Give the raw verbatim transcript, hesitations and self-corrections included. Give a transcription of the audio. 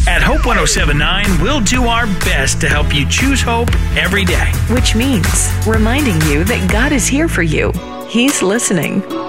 At Hope one oh seven point nine, we'll do our best to help you choose hope every day. Which means reminding you that God is here for you. He's listening.